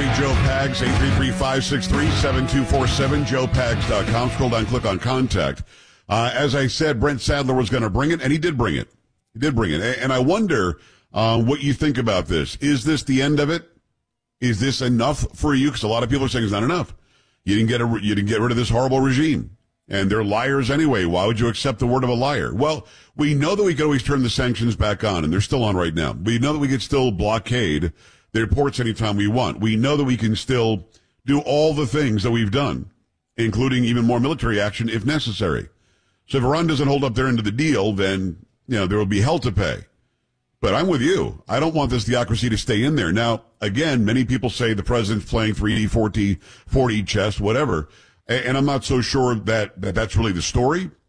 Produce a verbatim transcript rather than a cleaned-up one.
Joe Pags, eight three three, five six three, seven two four seven, joe pags dot com. Scroll down, click on contact. Uh, as I said, Brent Sadler was going to bring it, and he did bring it. He did bring it. And I wonder uh, what you think about this. Is this the end of it? Is this enough for you? Because a lot of people are saying it's not enough. You didn't get a, you didn't get rid of this horrible regime. And they're liars anyway. Why would you accept the word of a liar? Well, we know that we can always turn the sanctions back on, and they're still on right now. We know that we can still blockade the reports anytime we want. We know that we can still do all the things that we've done, including even more military action if necessary. So if Iran doesn't hold up their end of the deal, then, you know, there will be hell to pay. But I'm with you. I don't want this theocracy to stay in there. Now, again, many people say the president's playing three D, four D, four D chess, whatever. And I'm not so sure that, that that's really the story.